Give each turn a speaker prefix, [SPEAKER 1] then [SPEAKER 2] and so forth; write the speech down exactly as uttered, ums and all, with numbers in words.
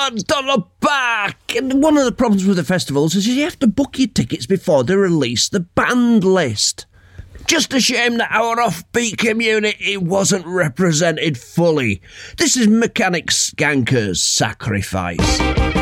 [SPEAKER 1] on, Dollar Park! And one of the problems with the festivals is you have to book your tickets before they release the band list. Just a shame that our offbeat community wasn't represented fully. This is Mechanic Skanker's Sacrifice.